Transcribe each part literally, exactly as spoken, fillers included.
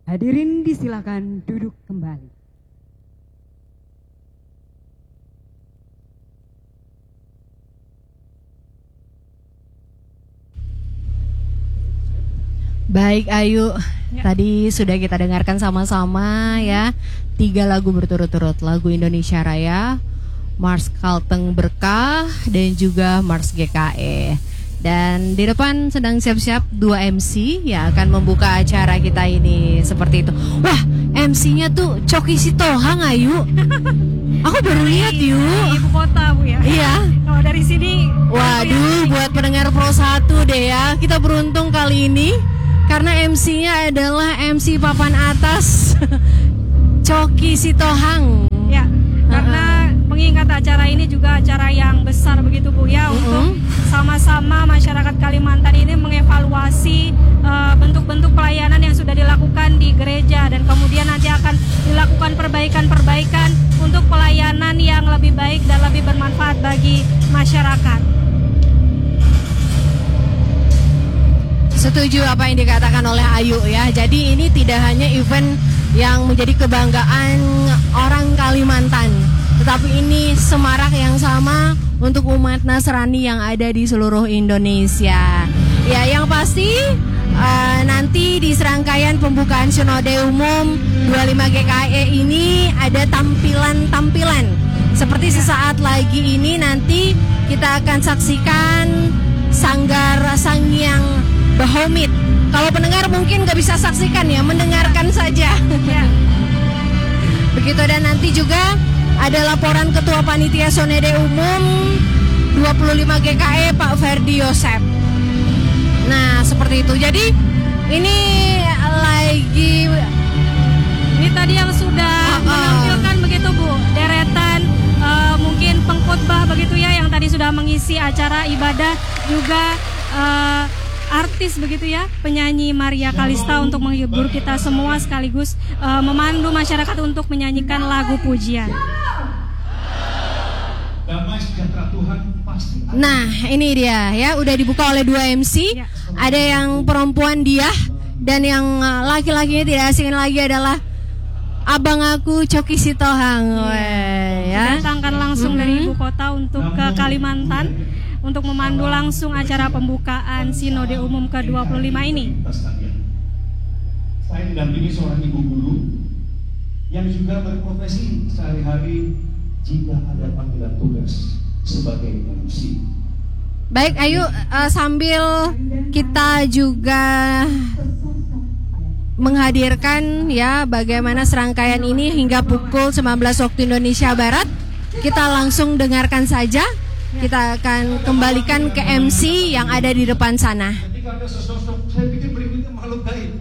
Hadirin disilakan duduk kembali. Baik Ayu, ya. Tadi sudah kita dengarkan sama-sama ya tiga lagu berturut-turut, lagu Indonesia Raya, Mars Kalteng Berkah, dan juga Mars G K E. Dan di depan sedang siap-siap dua M C yang akan membuka acara kita ini seperti itu. Wah, M C-nya tuh Coki Sitohang Ayu. Aku baru lihat yuk. Ibu kota Bu ya. Iya. Kalau dari sini. Waduh, buat pendengar Pro satu deh ya. Kita beruntung kali ini karena M C-nya adalah M C papan atas Coki Sitohang. Ya, karena uh-uh. mengingat acara ini juga acara yang besar begitu Bu ya, uh-uh. untuk sama-sama masyarakat Kalimantan ini mengevaluasi uh, bentuk-bentuk pelayanan yang sudah dilakukan di gereja, dan kemudian nanti akan dilakukan perbaikan-perbaikan untuk pelayanan yang lebih baik dan lebih bermanfaat bagi masyarakat. Setuju apa yang dikatakan oleh Ayu ya. Jadi ini tidak hanya event yang menjadi kebanggaan orang Kalimantan, tetapi ini semarak yang sama untuk umat Nasrani yang ada di seluruh Indonesia. Ya, yang pasti uh, nanti di serangkaian pembukaan Sinode Umum dua puluh lima G K E ini ada tampilan-tampilan. Seperti sesaat lagi ini nanti kita akan saksikan Sanggar Sangyang Bahomit. Kalau pendengar mungkin gak bisa saksikan ya, mendengarkan saja. Ya. Begitu, dan nanti juga ada laporan Ketua Panitia Sinode Umum dua puluh lima G K E Pak Ferdi Yosep. Nah seperti itu. Jadi ini lagi ini tadi yang sudah uh, menampilkan begitu Bu, deretan uh, mungkin pengkhotbah begitu ya, yang tadi sudah mengisi acara ibadah, juga uh, artis begitu ya, penyanyi Maria Kalista untuk menghibur kita semua sekaligus uh, memandu masyarakat untuk menyanyikan lagu pujian. Damai sejahtera Tuhan pasti. Nah ini dia ya, udah dibuka oleh dua M C ya. Ada yang perempuan dia, dan yang laki-lakinya tidak asing lagi adalah abang aku Coki Sitohang. Ya. Datangkan langsung hmm. dari ibu kota untuk ke Kalimantan untuk memandu langsung acara pembukaan Sinode Umum ke dua puluh lima ini. Saya didampingi seorang ibu guru yang juga berprofesi sehari-hari jika ada panggilan tugas sebagai M C. Baik Ayu, uh, sambil kita juga menghadirkan ya bagaimana serangkaian ini hingga pukul sembilan belas waktu Indonesia Barat, kita langsung dengarkan saja. Kita akan kembalikan ke M C yang ada di depan sana. Saya pikir berikutnya makhluk gaib.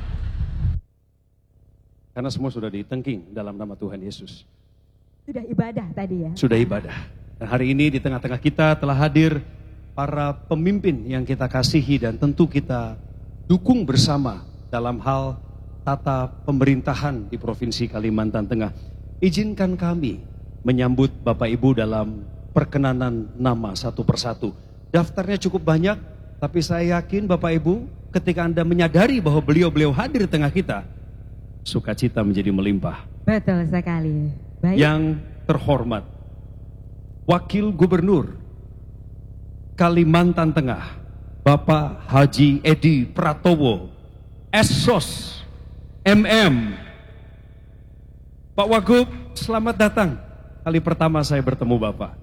Karena semua sudah ditengking dalam nama Tuhan Yesus. Sudah ibadah tadi ya? Sudah ibadah. Dan hari ini di tengah-tengah kita telah hadir para pemimpin yang kita kasihi dan tentu kita dukung bersama dalam hal tata pemerintahan di Provinsi Kalimantan Tengah. Izinkan kami menyambut Bapak Ibu dalam perkenanan nama satu persatu. Daftarnya cukup banyak, tapi saya yakin Bapak Ibu ketika Anda menyadari bahwa beliau-beliau hadir di tengah kita, sukacita menjadi melimpah. Betul sekali. Baik. Yang terhormat Wakil Gubernur Kalimantan Tengah, Bapak Haji Edi Pratowo, S O S M M. Pak Wagub, selamat datang. Kali pertama saya bertemu Bapak.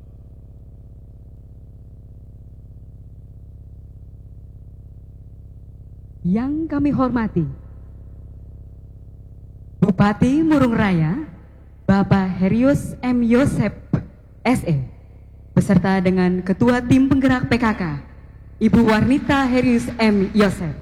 Yang kami hormati Bupati Murung Raya, Bapak Herius M. Yosep S E, beserta dengan Ketua Tim Penggerak P K K, Ibu Warnita Herius M. Yosep.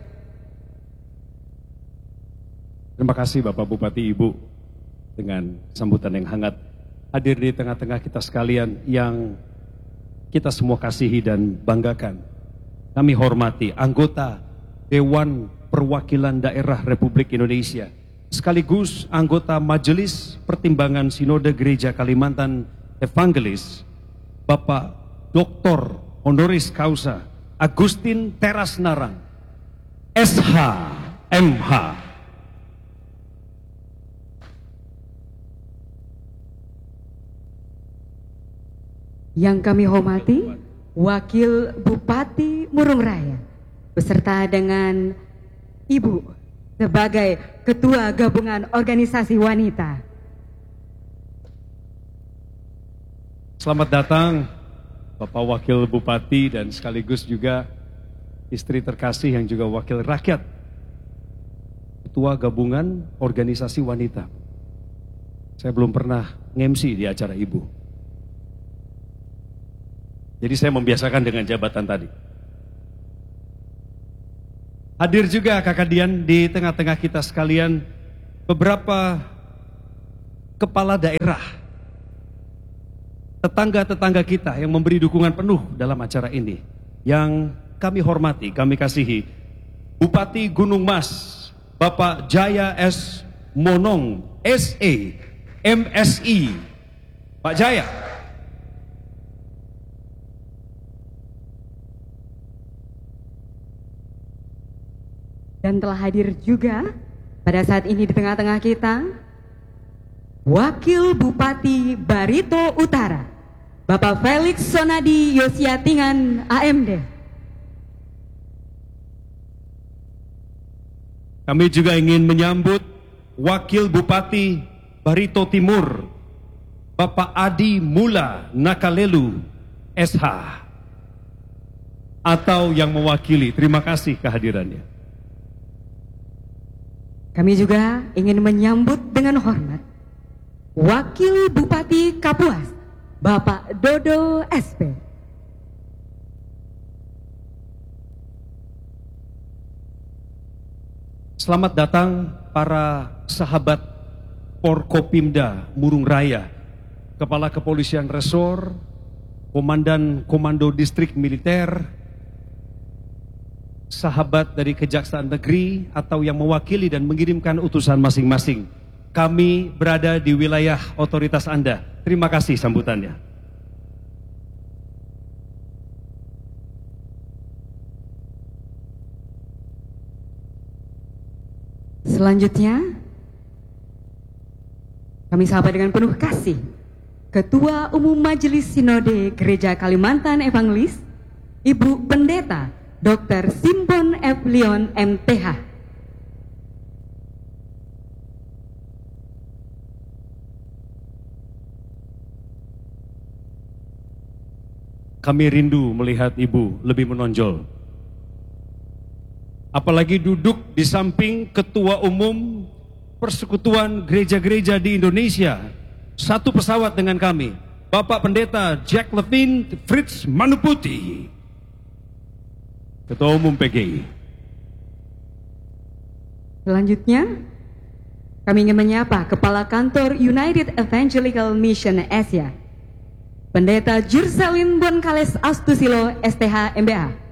Terima kasih Bapak Bupati, Ibu, dengan sambutan yang hangat hadir di tengah-tengah kita sekalian yang kita semua kasihi dan banggakan. Kami hormati anggota Dewan Perwakilan Daerah Republik Indonesia, sekaligus anggota Majelis Pertimbangan Sinode Gereja Kalimantan Evangelis, Bapak Doktor Honoris Causa Agustin Teras Narang, S H M H. Yang kami hormati, Wakil Bupati Murung Raya, beserta dengan Ibu sebagai Ketua Gabungan Organisasi Wanita. Selamat datang Bapak Wakil Bupati dan sekaligus juga istri terkasih yang juga wakil rakyat, Ketua Gabungan Organisasi Wanita. Saya belum pernah nge-M C di acara Ibu. Jadi saya membiasakan dengan jabatan tadi. Hadir juga Kakak Dian di tengah-tengah kita sekalian beberapa kepala daerah, tetangga-tetangga kita yang memberi dukungan penuh dalam acara ini. Yang kami hormati, kami kasihi Bupati Gunung Mas, Bapak Jaya S. Monong, S E, M S I. Pak Jaya. Dan telah hadir juga pada saat ini di tengah-tengah kita Wakil Bupati Barito Utara, Bapak Felix Sonadi Yosiatingan A M D. Kami juga ingin menyambut Wakil Bupati Barito Timur, Bapak Adi Mula Nakalelu S H, atau yang mewakili. Terima kasih kehadirannya. Kami juga ingin menyambut dengan hormat Wakil Bupati Kapuas, Bapak Dodo S P. Selamat datang para sahabat Porkopimda Murung Raya, Kepala Kepolisian Resor, Komandan Komando Distrik Militer, sahabat dari Kejaksaan Negeri atau yang mewakili dan mengirimkan utusan masing-masing. Kami berada di wilayah otoritas Anda. Terima kasih sambutannya. Selanjutnya, kami sapa dengan penuh kasih Ketua Umum Majelis Sinode Gereja Kalimantan Evangelis, Ibu Pendeta Doktor Simpon F. Leon M T H. Kami rindu melihat Ibu lebih menonjol. Apalagi duduk di samping Ketua Umum Persekutuan Gereja-Gereja di Indonesia, satu pesawat dengan kami, Bapak Pendeta Jack Levin Fritz Manuputi, Ketua Umum P G I. Selanjutnya, kami ingin menyapa Kepala Kantor United Evangelical Mission Asia, Pendeta Jursalin Bonkales Astusilo S T H M B A.